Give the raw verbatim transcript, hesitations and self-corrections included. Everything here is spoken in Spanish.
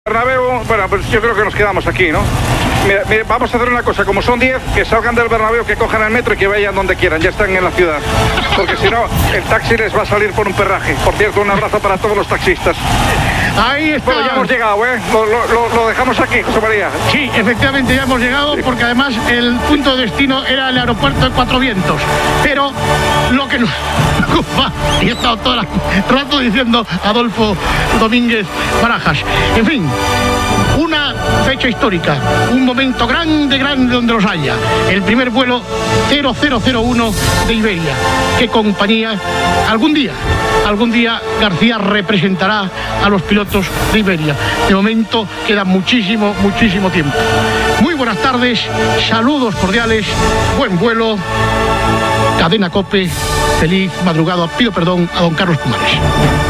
Bernabéu, bueno, pues yo creo que nos quedamos aquí, ¿no? Mira, mira, vamos a hacer una cosa, como son diez, que salgan del Bernabéu, que cojan el metro y que vayan donde quieran, ya están en la ciudad. Porque si no, el taxi les va a salir por un perraje. Por cierto, un abrazo para todos los taxistas. Ahí está. Bueno, ya hemos llegado, ¿eh? Lo, lo, lo dejamos aquí, José María. Sí, efectivamente ya hemos llegado, porque además el punto de destino era el aeropuerto de Cuatro Vientos. Pero lo que nos preocupa, y he estado todo el rato diciendo Adolfo Domínguez Barajas, en fin, una fecha histórica, un momento grande, grande donde los haya. El primer vuelo cero cero cero uno de Iberia. ¿Qué compañía? Algún día, algún día García representará a los pilotos de Iberia. De momento queda muchísimo, muchísimo tiempo. Muy buenas tardes, saludos cordiales, buen vuelo, Cadena COPE, feliz madrugada. Pido perdón a don Carlos Pumares.